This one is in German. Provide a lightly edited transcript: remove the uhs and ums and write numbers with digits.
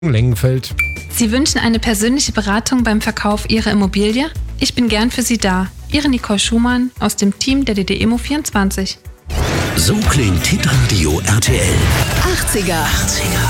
Lengenfeld. Sie wünschen eine persönliche Beratung beim Verkauf Ihrer Immobilie? Ich bin gern für Sie da. Ihre Nicole Schumann aus dem Team der DD Immo24. So klingt Hitradio RTL. 80er.